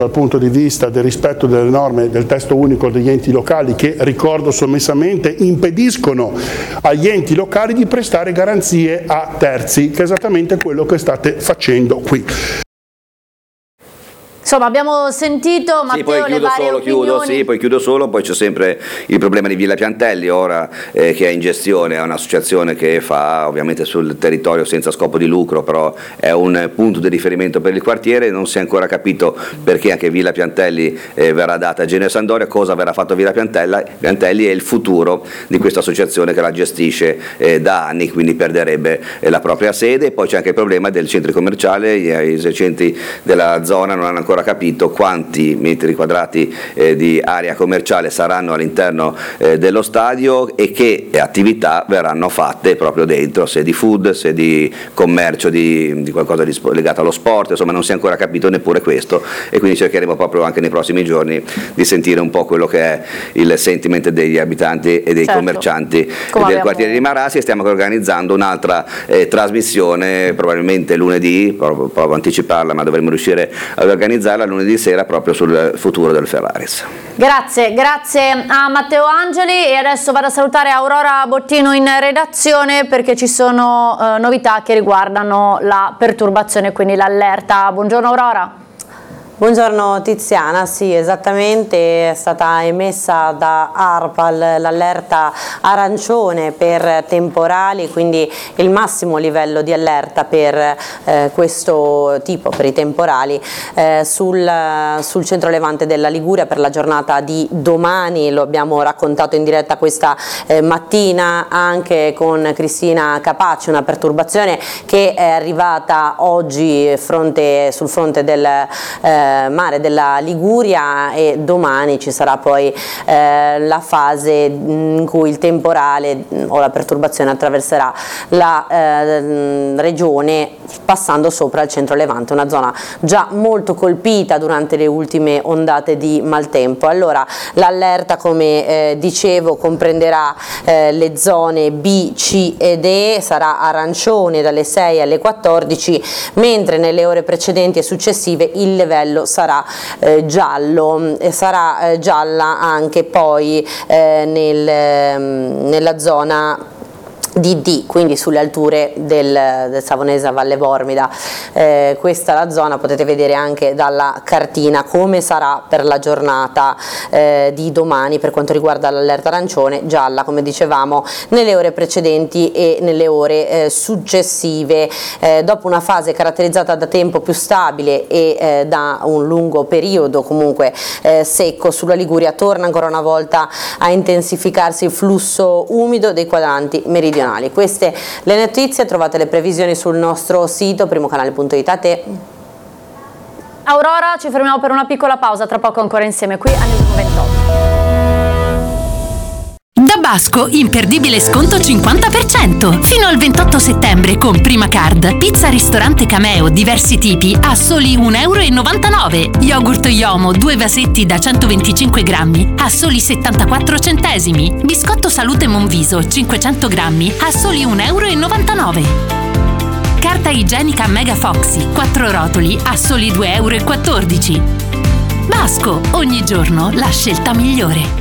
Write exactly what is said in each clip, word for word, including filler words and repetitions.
dal punto di vista del rispetto delle norme del testo unico degli enti locali, che, ricordo sommessamente, impediscono agli enti locali di prestare garanzie a terzi, che è esattamente quello che state facendo qui. Insomma, abbiamo sentito Matteo, sì, poi chiudo le varie solo, opinioni. chiudo, sì, poi chiudo solo, poi c'è sempre il problema di Villa Piantelli, ora eh, che è in gestione, è un'associazione che fa ovviamente sul territorio senza scopo di lucro, però è un punto di riferimento per il quartiere, non si è ancora capito perché anche Villa Piantelli eh, verrà data a Genio Sandoria, cosa verrà fatto a Villa Piantella, Piantelli e il futuro di questa associazione che la gestisce eh, da anni, quindi perderebbe eh, la propria sede. Poi c'è anche il problema del centro commerciale, gli esercenti della zona non hanno ancora capito quanti metri quadrati eh, di area commerciale saranno all'interno eh, dello stadio e che attività verranno fatte proprio dentro, se di food, se di commercio, di, di qualcosa di, legato allo sport, insomma non si è ancora capito neppure questo, e quindi cercheremo proprio anche nei prossimi giorni di sentire un po' quello che è il sentiment degli abitanti e dei certo. commercianti Come del abbiamo... quartiere di Marassi, e stiamo organizzando un'altra eh, trasmissione probabilmente lunedì, provo, provo a anticiparla, ma dovremo riuscire ad organizzare la lunedì sera proprio sul futuro del Ferraris. Grazie, grazie a Matteo Angeli, e adesso vado a salutare Aurora Bottino in redazione perché ci sono eh, novità che riguardano la perturbazione, quindi l'allerta. Buongiorno Aurora. Buongiorno Tiziana, sì, esattamente, è stata emessa da ARPAL l'allerta arancione per temporali, quindi il massimo livello di allerta per eh, questo tipo, per i temporali, eh, sul, sul centro levante della Liguria per la giornata di domani. Lo abbiamo raccontato in diretta questa eh, mattina anche con Cristina Capaci, una perturbazione che è arrivata oggi fronte, sul fronte del eh, mare della Liguria, e domani ci sarà poi eh, la fase in cui il temporale o la perturbazione attraverserà la eh, regione passando sopra il centro levante, una zona già molto colpita durante le ultime ondate di maltempo. Allora l'allerta, come eh, dicevo, comprenderà eh, le zone B, C ed E, sarà arancione dalle sei alle quattordici, mentre nelle ore precedenti e successive il livello sarà eh, giallo, e sarà eh, gialla anche poi eh, nel, nella zona di D, quindi sulle alture del, del Savonese a Valle Vormida. Eh, questa è la zona, potete vedere anche dalla cartina come sarà per la giornata eh, di domani per quanto riguarda l'allerta arancione, gialla come dicevamo nelle ore precedenti e nelle ore eh, successive. Eh, dopo una fase caratterizzata da tempo più stabile e eh, da un lungo periodo comunque eh, secco, sulla Liguria torna ancora una volta a intensificarsi il flusso umido dei quadranti meridionali. Queste le notizie, trovate le previsioni sul nostro sito primocanale punto it. A te Aurora, ci fermiamo per una piccola pausa, tra poco ancora insieme qui a News ventotto. Da Basco, imperdibile sconto cinquanta per cento. Fino al ventotto settembre con Prima Card. Pizza ristorante Cameo, diversi tipi, a soli un euro e novantanove. Yogurt Yomo, due vasetti da centoventicinque grammi, a soli settantaquattro centesimi. Biscotto Salute Monviso, cinquecento grammi, a soli un euro e novantanove. Carta igienica Mega Foxy, quattro rotoli, a soli due euro e quattordici. Basco, ogni giorno la scelta migliore.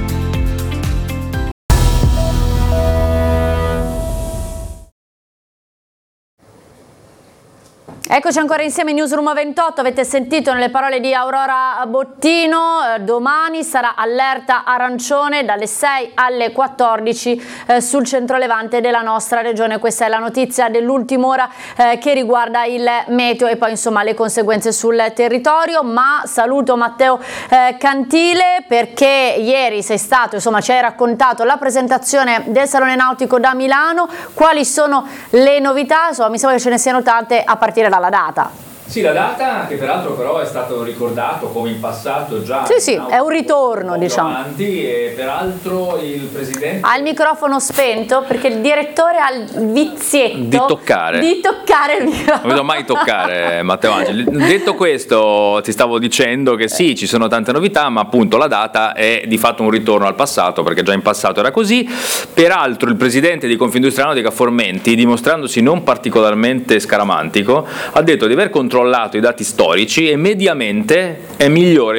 Eccoci ancora insieme in Newsroom ventotto, avete sentito nelle parole di Aurora Bottino, eh, domani sarà allerta arancione dalle sei alle quattordici eh, sul centro levante della nostra regione. Questa è la notizia dell'ultima ora eh, che riguarda il meteo e poi insomma le conseguenze sul territorio. Ma saluto Matteo eh, Cantile perché ieri sei stato, insomma ci hai raccontato la presentazione del Salone Nautico da Milano. Quali sono le novità? Insomma mi sembra che ce ne siano tante a partire da la data. Sì, la data che peraltro però è stato ricordato come in passato già. Sì, sì, è un ritorno, un diciamo. Avanti, e peraltro il presidente ha il microfono spento perché il direttore ha il vizietto di toccare. Di toccare il microfono. Non vedo mai toccare Matteo Angeli. Detto questo, ti stavo dicendo che sì, ci sono tante novità, ma appunto la data è di fatto un ritorno al passato, perché già in passato era così. Peraltro il presidente di Confindustria Nautica Formenti, dimostrandosi non particolarmente scaramantico, ha detto di aver controllato controllato i dati storici e mediamente è migliore